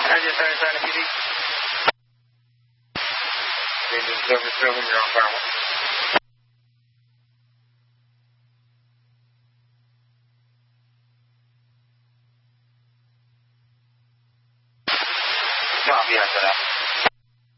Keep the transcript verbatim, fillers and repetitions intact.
Roger, sorry, sorry, P D. Engine seven seven, you're on power. Copy after that.